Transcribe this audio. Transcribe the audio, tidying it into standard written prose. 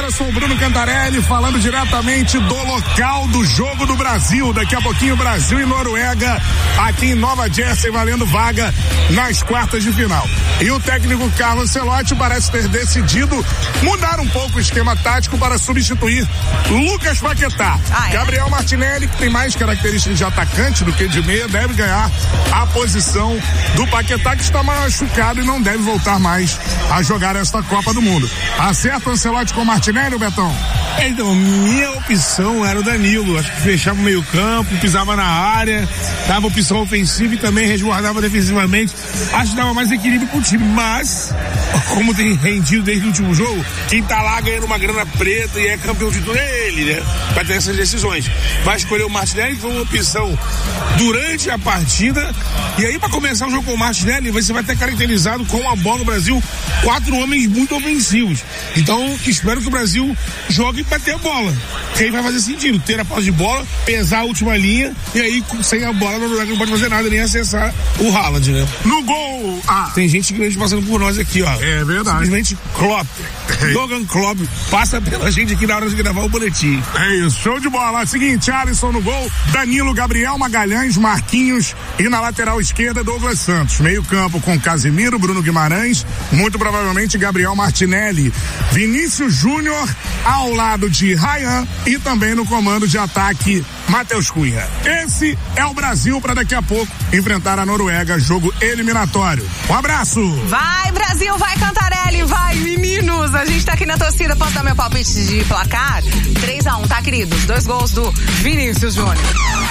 eu sou o Bruno Cantarelli, falando diretamente do local do Jogo do Brasil. Daqui a pouquinho, Brasil e Noruega, aqui em Nova Jersey, valendo vaga nas quartas de final. E o técnico Carlo Ancelotti parece ter decidido mudar um pouco o esquema tático para substituir Lucas Paquetá. Gabriel Martinelli, que tem mais características de atacante do que de meia, deve ganhar a posição do Paquetá, que está machucado e não deve voltar mais a jogar esta Copa do Mundo. Acerta o Ancelotti com o Martinelli, Betão? Então, minha opção era o Danilo. Acho que fechava o meio campo, pisava na área, dava opção ofensiva e também resguardava defensivamente. Acho que dava mais equilíbrio pro time, mas como tem rendido desde o último jogo, quem tá lá ganhando uma grana preta e é campeão de tudo é ele, né? Pra ter essas decisões. Vai escolher o Martinelli, que foi uma opção durante a partida, e aí pra começar o jogo com o Martinelli, você vai ter caracterizado com a bola no Brasil 4 homens muito ofensivos. Então, espero que o Brasil jogue pra ter a bola. Que aí vai fazer sentido, ter a posse de bola, pesar a última linha, e aí sem a bola não pode fazer nada, nem acessar o Haaland, né? No gol! Tem gente grande passando por nós aqui, ó. É verdade. Simplesmente Klopp. Logan Klopp passa pela gente aqui na hora de gravar o boletim. É isso, show de bola. Seguinte, Alisson no gol, Danilo, Gabriel Magalhães, Marquinhos e na lateral esquerda Douglas Santos. Meio campo com Casimiro, Bruno Guimarães, muito provavelmente Gabriel Martinelli. Vinícius Júnior ao lado de Ryan e também no comando de ataque Matheus Cunha. Esse é o Brasil para daqui a pouco enfrentar a Noruega, jogo eliminatório. Um abraço! Vai, Brasil, vai, Cantarelli, vai, meninos! A gente tá aqui na torcida, posso dar meu palpite de placar? 3-1, tá, queridos? 2 gols do Vinícius Júnior.